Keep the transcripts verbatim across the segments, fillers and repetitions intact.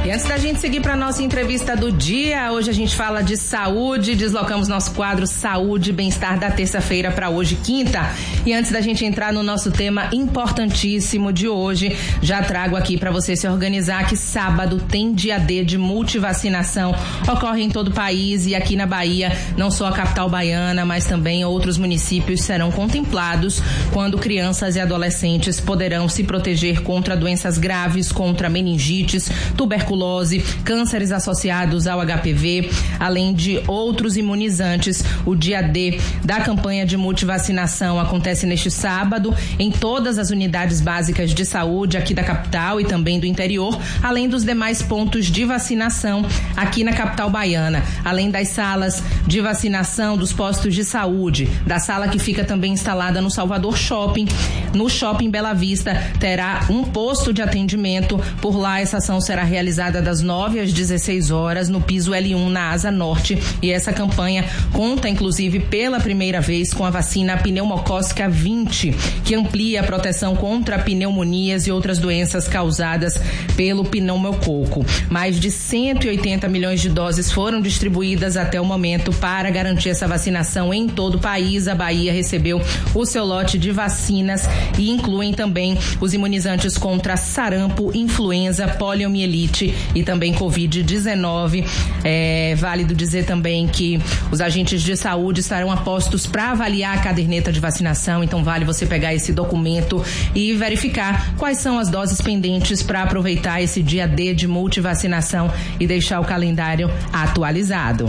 E antes da gente seguir para nossa entrevista do dia, hoje a gente fala de saúde, deslocamos nosso quadro Saúde e Bem-Estar da terça-feira para hoje, quinta. E antes da gente entrar no nosso tema importantíssimo de hoje, já trago aqui para você se organizar que sábado tem dia D de multivacinação. Ocorre em todo o país e aqui na Bahia, não só a capital baiana, mas também outros municípios serão contemplados quando crianças e adolescentes poderão se proteger contra doenças graves, contra meningites, tuberculose, cânceres associados ao H P V, além de outros imunizantes. O dia D da campanha de multivacinação acontece neste sábado em todas as unidades básicas de saúde aqui da capital e também do interior, além dos demais pontos de vacinação aqui na capital baiana, além das salas de vacinação dos postos de saúde, da sala que fica também instalada no Salvador Shopping. No Shopping Bela Vista terá um posto de atendimento. Por lá essa ação será realizada das nove às dezesseis horas no piso L um na Asa Norte, e essa campanha conta inclusive pela primeira vez com a vacina pneumocócica vinte, que amplia a proteção contra pneumonias e outras doenças causadas pelo pneumococo. Mais de cento e oitenta milhões de doses foram distribuídas até o momento para garantir essa vacinação em todo o país. A Bahia recebeu o seu lote de vacinas e incluem também os imunizantes contra sarampo, influenza, poliomielite e também covid dezenove. É válido dizer também que os agentes de saúde estarão apostos para avaliar a caderneta de vacinação, então vale você pegar esse documento e verificar quais são as doses pendentes para aproveitar esse dia D de multivacinação e deixar o calendário atualizado.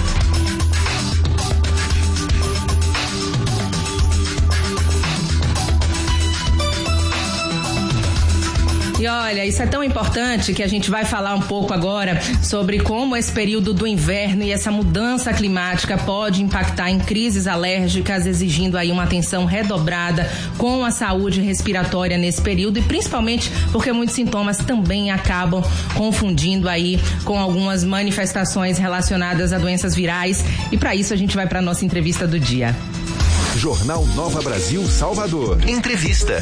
E olha, isso é tão importante que a gente vai falar um pouco agora sobre como esse período do inverno e essa mudança climática pode impactar em crises alérgicas, exigindo aí uma atenção redobrada com a saúde respiratória nesse período, e principalmente porque muitos sintomas também acabam confundindo aí com algumas manifestações relacionadas a doenças virais. E para isso a gente vai para a nossa entrevista do dia. Jornal Nova Brasil Salvador. Entrevista.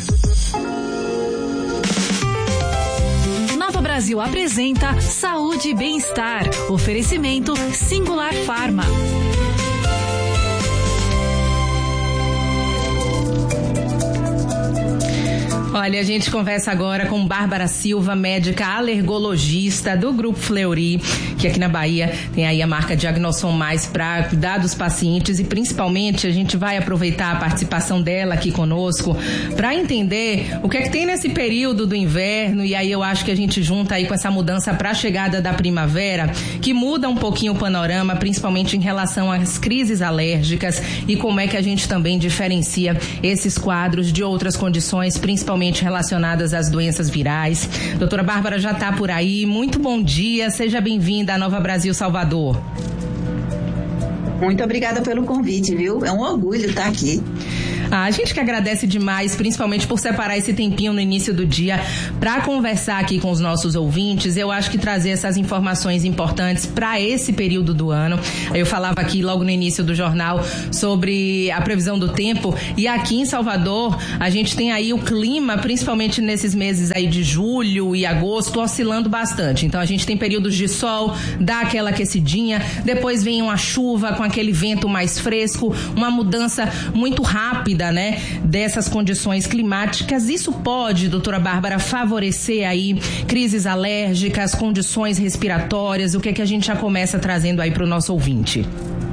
Nova Brasil apresenta Saúde e Bem-Estar. Oferecimento Singular Pharma. Olha, a gente conversa agora com Bárbara Silva, médica alergologista do Grupo Fleury, que aqui na Bahia tem aí a marca Diagnoson Mais para cuidar dos pacientes, e principalmente a gente vai aproveitar a participação dela aqui conosco para entender o que é que tem nesse período do inverno, e aí eu acho que a gente junta aí com essa mudança para a chegada da primavera, que muda um pouquinho o panorama, principalmente em relação às crises alérgicas, e como é que a gente também diferencia esses quadros de outras condições, principalmente relacionadas às doenças virais. Doutora Bárbara já está por aí. Muito bom dia, seja bem-vinda à Nova Brasil Salvador. Muito obrigada pelo convite, viu? É um orgulho estar aqui. Ah, a gente que agradece demais, principalmente por separar esse tempinho no início do dia para conversar aqui com os nossos ouvintes. Eu acho que trazer essas informações importantes para esse período do ano. Eu falava aqui logo no início do jornal sobre a previsão do tempo, e aqui em Salvador a gente tem aí o clima, principalmente nesses meses aí de julho e agosto, oscilando bastante. Então a gente tem períodos de sol, dá aquela aquecidinha, depois vem uma chuva com aquele vento mais fresco, uma mudança muito rápida, né, dessas condições climáticas. Isso pode, doutora Bárbara, favorecer aí crises alérgicas, condições respiratórias? O que é que a gente já começa trazendo aí para o nosso ouvinte?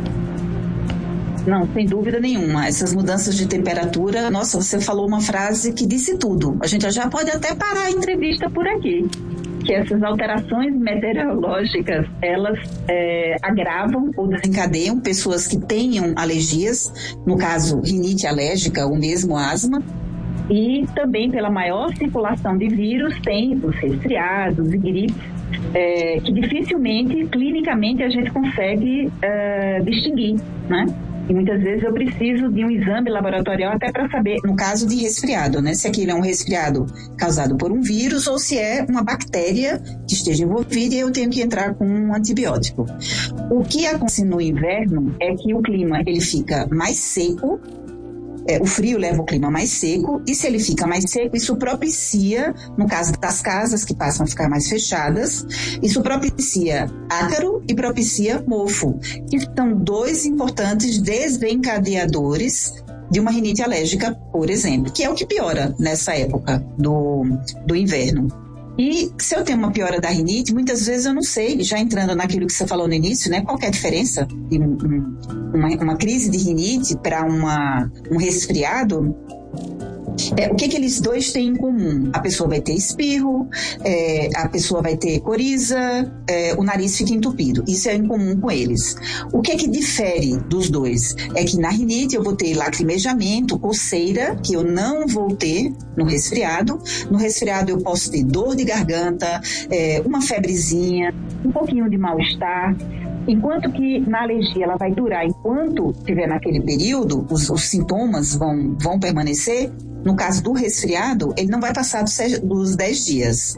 Não, sem dúvida nenhuma. Essas mudanças de temperatura, nossa, você falou uma frase que disse tudo. A gente já pode até parar a entrevista por aqui. Que essas alterações meteorológicas, elas é, agravam ou desencadeiam pessoas que tenham alergias, no caso, rinite alérgica ou mesmo asma, e também pela maior circulação de vírus, tem os resfriados e gripes, é, que dificilmente, clinicamente, a gente consegue é, distinguir, né? E muitas vezes eu preciso de um exame laboratorial até para saber, no caso de resfriado, né? Se aquilo é um resfriado causado por um vírus ou se é uma bactéria que esteja envolvida e eu tenho que entrar com um antibiótico. O que acontece no inverno é que o clima ele fica mais seco, É, o frio leva o clima mais seco, e se ele fica mais seco, isso propicia, no caso das casas que passam a ficar mais fechadas, isso propicia ácaro e propicia mofo, que são dois importantes desencadeadores de uma rinite alérgica, por exemplo, que é o que piora nessa época do, do inverno. E se eu tenho uma piora da rinite, muitas vezes eu não sei, já entrando naquilo que você falou no início, né? Qual que é a diferença de um, uma, uma crise de rinite para uma, um resfriado? É, o que, que eles dois têm em comum? A pessoa vai ter espirro, é, a pessoa vai ter coriza, é, o nariz fica entupido. Isso é em comum com eles. O que, que difere dos dois? É que na rinite eu vou ter lacrimejamento, coceira, que eu não vou ter no resfriado. No resfriado eu posso ter dor de garganta, é, uma febrezinha, um pouquinho de mal-estar. Enquanto que na alergia ela vai durar enquanto estiver naquele período, os, os sintomas vão, vão permanecer. No caso do resfriado, ele não vai passar dos, dos dez dias.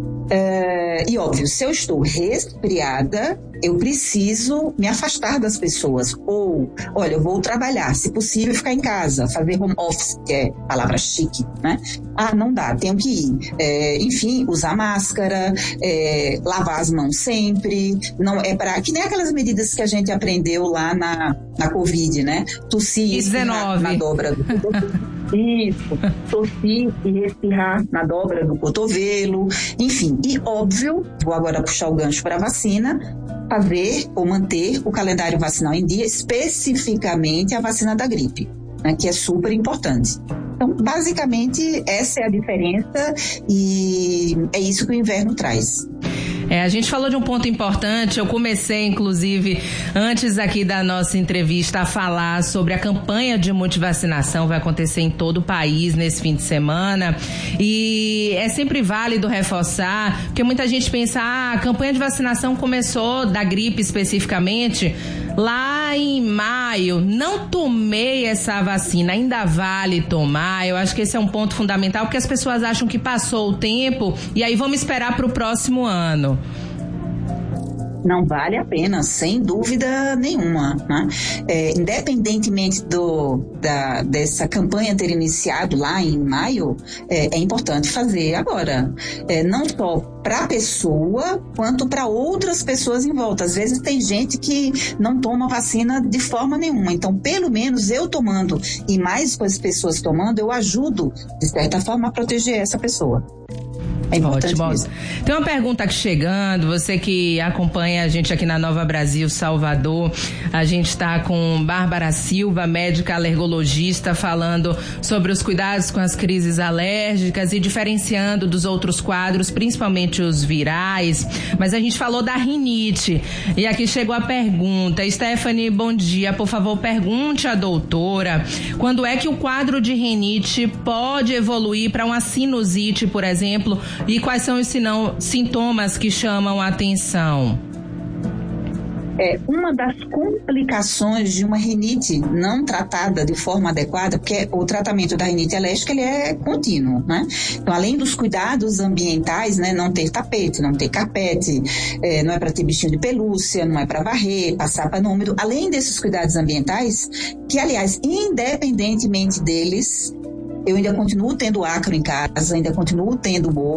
É, e óbvio, se eu estou resfriada, eu preciso me afastar das pessoas. Ou, olha, eu vou trabalhar, se possível ficar em casa, fazer home office, que é palavra chique, né? Ah, não dá, tenho que ir. É, enfim, usar máscara, é, lavar as mãos sempre. Não, é para que nem aquelas medidas que a gente aprendeu lá na, na Covid, né? Tossir e espirrar na dobra do Isso, tossir e respirar na dobra do cotovelo, enfim. E óbvio, vou agora puxar o gancho para a vacina, fazer ou manter o calendário vacinal em dia, especificamente a vacina da gripe, né, que é super importante. Então, basicamente, essa é a diferença e é isso que o inverno traz. É, a gente falou de um ponto importante, eu comecei, inclusive, antes aqui da nossa entrevista, a falar sobre a campanha de multivacinação, vai acontecer em todo o país nesse fim de semana, e é sempre válido reforçar, porque muita gente pensa, ah, a campanha de vacinação começou, da gripe especificamente, lá em maio. Não tomei essa vacina, ainda vale tomar. Eu acho que esse é um ponto fundamental, porque as pessoas acham que passou o tempo e aí vamos esperar para o próximo ano. Não vale a pena, sem dúvida nenhuma, né? É, independentemente do, da, dessa campanha ter iniciado lá em maio, é, é importante fazer agora. É, não só para a pessoa, quanto para outras pessoas em volta. Às vezes tem gente que não toma vacina de forma nenhuma. Então, pelo menos eu tomando e mais as pessoas tomando, eu ajudo, de certa forma, a proteger essa pessoa. É importante. Ótimo. Tem uma pergunta aqui chegando, você que acompanha a gente aqui na Nova Brasil, Salvador, a gente está com Bárbara Silva, médica alergologista, falando sobre os cuidados com as crises alérgicas e diferenciando dos outros quadros, principalmente os virais, mas a gente falou da rinite, e aqui chegou a pergunta. Stephanie, bom dia, por favor, pergunte à doutora, quando é que o quadro de rinite pode evoluir para uma sinusite, por exemplo, e quais são os sinão, sintomas que chamam a atenção? É, uma das complicações de uma rinite não tratada de forma adequada, porque o tratamento da rinite alérgica ele é contínuo, né? Então, além dos cuidados ambientais, né, não ter tapete, não ter carpete, é, não é para ter bichinho de pelúcia, não é para varrer, passar pano úmido, além desses cuidados ambientais, que, aliás, independentemente deles, eu ainda continuo tendo ácaro em casa, ainda continuo tendo mofo,